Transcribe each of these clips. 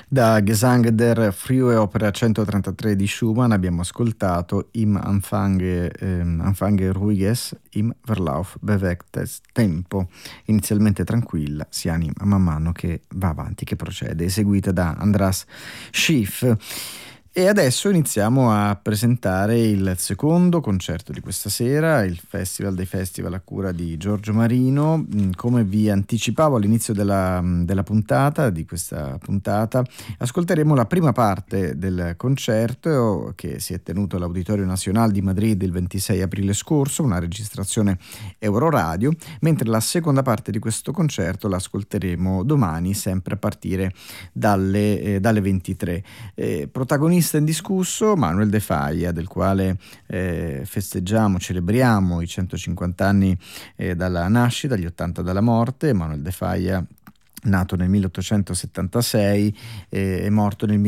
Da Gesang der Frühe Opera 133 di Schumann abbiamo ascoltato Im Anfange ruhiges, im Verlauf bewegtes Tempo, inizialmente tranquilla, si anima man mano che va avanti, che procede, eseguita da Andras Schiff. E adesso iniziamo a presentare il secondo concerto di questa sera, il Festival dei Festival a cura di Giorgio Marino. Come vi anticipavo all'inizio della puntata, di questa puntata, ascolteremo la prima parte del concerto che si è tenuto all'Auditorio Nacional di Madrid il 26 aprile scorso, una registrazione Euroradio, mentre la seconda parte di questo concerto la ascolteremo domani, sempre a partire dalle 23. Protagonista indiscusso Manuel de Falla, del quale celebriamo i 150 anni dalla nascita, gli 80 dalla morte. Manuel de Falla, nato nel 1876 e morto nel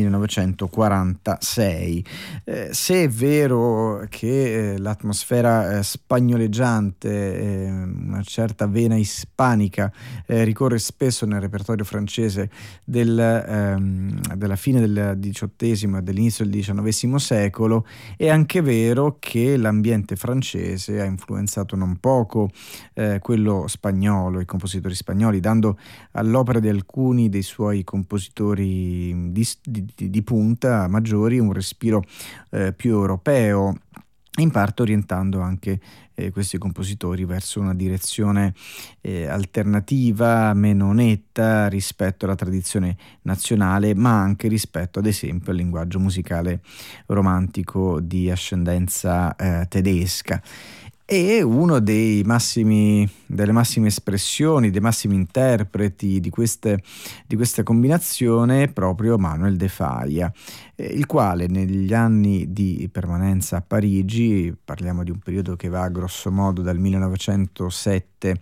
1946. Se è vero che l'atmosfera spagnoleggiante, una certa vena ispanica ricorre spesso nel repertorio francese della fine del XVIII e dell'inizio del XIX secolo, è anche vero che l'ambiente francese ha influenzato non poco quello spagnolo, i compositori spagnoli, dando all'opera di alcuni dei suoi compositori di punta maggiori un respiro più europeo, in parte orientando anche questi compositori verso una direzione alternativa, meno netta rispetto alla tradizione nazionale, ma anche rispetto ad esempio al linguaggio musicale romantico di ascendenza tedesca. E uno delle massime espressioni, dei massimi interpreti di questa combinazione è proprio Manuel de Falla, il quale negli anni di permanenza a Parigi, parliamo di un periodo che va grosso modo dal 1907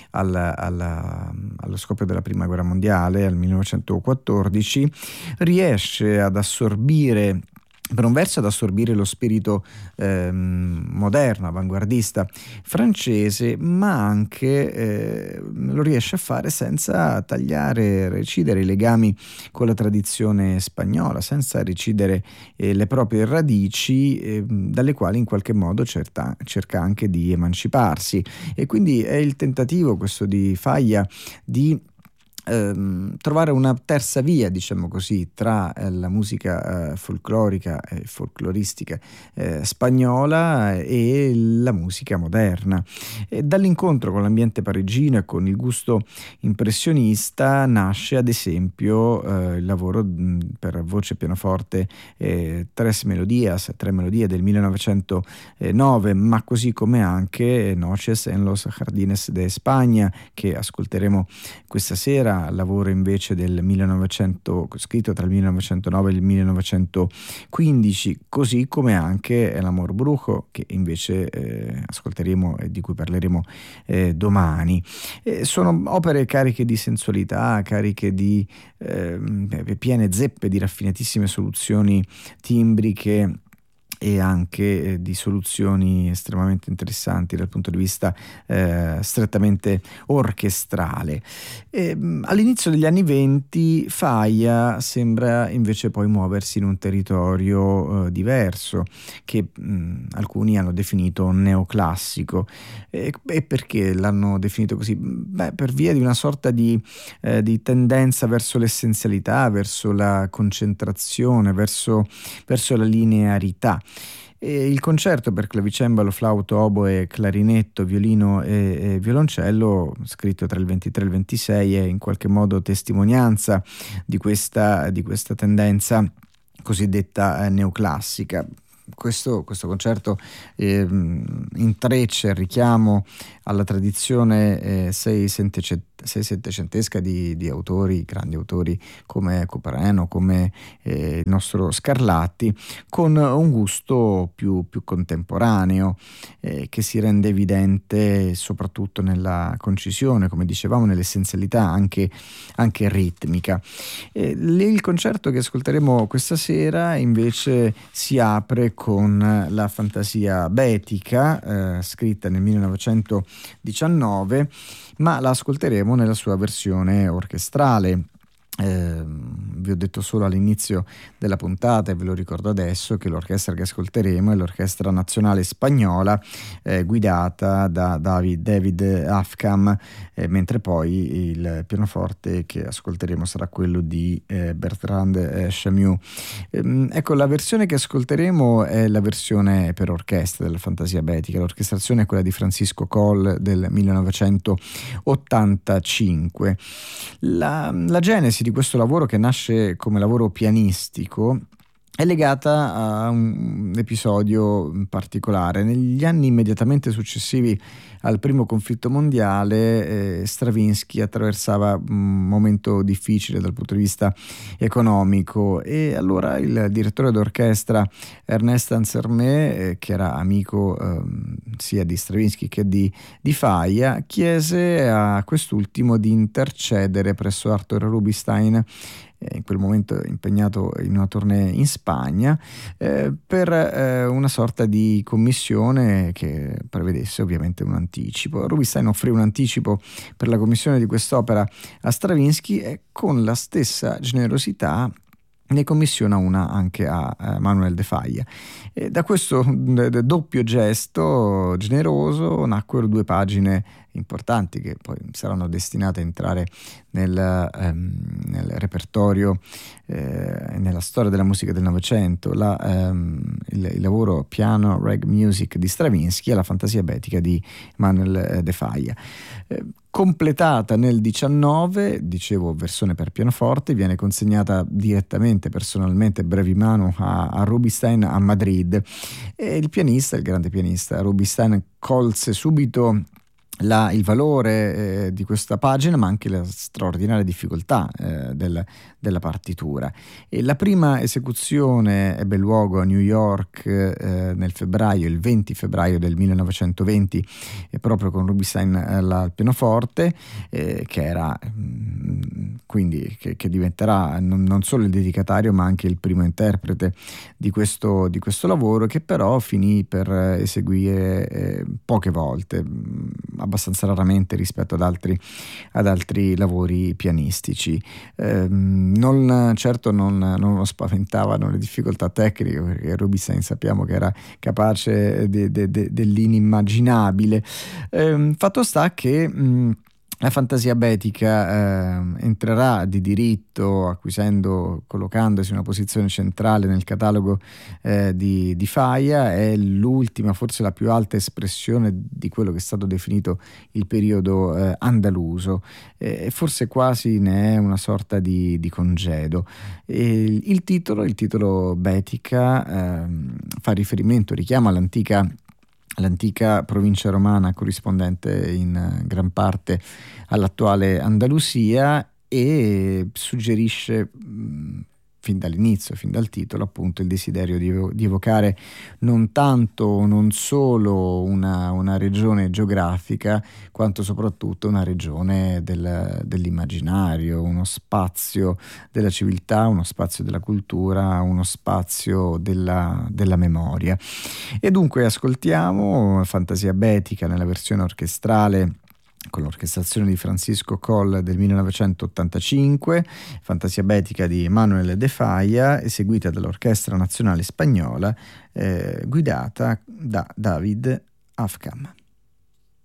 allo scoppio della Prima Guerra Mondiale, al 1914, riesce ad assorbire, per un verso ad assorbire lo spirito moderno, avanguardista francese, ma anche lo riesce a fare senza tagliare, recidere i legami con la tradizione spagnola, senza recidere le proprie radici, dalle quali in qualche modo cerca anche di emanciparsi. E quindi è il tentativo questo di Falla di trovare una terza via, diciamo così, tra la musica folclorica e folcloristica spagnola e la musica moderna. E dall'incontro con l'ambiente parigino e con il gusto impressionista nasce ad esempio il lavoro per voce e pianoforte tre melodie del 1909, ma così come anche Noches en los Jardines de España, che ascolteremo questa sera, lavoro invece del 1900, scritto tra il 1909 e il 1915, così come anche El Amor Brujo, che invece ascolteremo e di cui parleremo domani. Sono opere cariche di sensualità, cariche di piene zeppe di raffinatissime soluzioni timbriche e anche di soluzioni estremamente interessanti dal punto di vista strettamente orchestrale. All'inizio degli anni *20 Falla sembra invece poi muoversi in un territorio diverso, che alcuni hanno definito neoclassico. E perché l'hanno definito così? Per via di una sorta di tendenza verso l'essenzialità, verso la concentrazione, verso la linearità. Il concerto per clavicembalo, flauto, oboe, clarinetto, violino e violoncello, scritto tra il 23 e il 26, è in qualche modo testimonianza di questa tendenza cosiddetta neoclassica. Questo concerto intreccia il richiamo alla tradizione settecentesca di autori, grandi autori come Couperin, come il nostro Scarlatti, con un gusto più contemporaneo che si rende evidente soprattutto nella concisione, come dicevamo, nell'essenzialità anche ritmica. Il concerto che ascolteremo questa sera invece si apre con la fantasia betica, scritta nel 1919, ma la ascolteremo nella sua versione orchestrale, vi ho detto solo all'inizio della puntata e ve lo ricordo adesso, che l'orchestra che ascolteremo è l'Orchestra Nazionale Spagnola, guidata da David Afkam, mentre poi il pianoforte che ascolteremo sarà quello di Bertrand Chameau. Ecco, la versione che ascolteremo è la versione per orchestra della Fantasia Betica. L'orchestrazione è quella di Francisco Coll del 1985. La genesi di questo lavoro, che nasce come lavoro pianistico, è legata a un episodio particolare. Negli anni immediatamente successivi al primo conflitto mondiale, Stravinsky attraversava un momento difficile dal punto di vista economico, e allora il direttore d'orchestra Ernest Ansermet, che era amico sia di Stravinsky che di Falla, chiese a quest'ultimo di intercedere presso Arthur Rubinstein, in quel momento impegnato in una tournée in Spagna, per una sorta di commissione che prevedesse ovviamente un anticipo. Rubinstein offrì un anticipo per la commissione di quest'opera a Stravinsky, e con la stessa generosità ne commissiona una anche a Manuel de Falla. E da questo doppio gesto generoso nacquero due pagine importanti che poi saranno destinate a entrare nel repertorio e nella storia della musica del Novecento: il lavoro Piano Rag Music di Stravinsky e la Fantasia Betica di Manuel de Falla. Completata nel 19, dicevo, versione per pianoforte, viene consegnata direttamente, personalmente, brevi mano a Rubinstein a Madrid, e il grande pianista Rubinstein colse subito il valore di questa pagina, ma anche la straordinaria difficoltà della partitura. E la prima esecuzione ebbe luogo a New York il 20 febbraio del 1920, proprio con Rubinstein al pianoforte, che era quindi che diventerà non solo il dedicatario ma anche il primo interprete di questo lavoro, che però finì per eseguire poche volte, abbastanza raramente rispetto ad altri lavori pianistici. Certo non lo spaventavano le difficoltà tecniche, perché Rubinstein sappiamo che era capace dell'inimmaginabile. Fatto sta che la Fantasia Betica entrerà di diritto, collocandosi in una posizione centrale nel catalogo di Falla. È l'ultima, forse la più alta espressione di quello che è stato definito il periodo andaluso, e forse quasi ne è una sorta di congedo. Il titolo Betica fa richiama all'antica provincia romana, corrispondente in gran parte all'attuale Andalusia, e suggerisce fin dall'inizio, fin dal titolo, appunto, il desiderio di evocare non solo una regione geografica, quanto soprattutto una regione dell'immaginario, uno spazio della civiltà, uno spazio della cultura, uno spazio della memoria. E dunque ascoltiamo Fantasia Betica nella versione orchestrale, con l'orchestrazione di Francisco Coll del 1985, Fantasia Betica di Manuel de Falla, eseguita dall'Orchestra Nazionale Spagnola, guidata da David Afkam.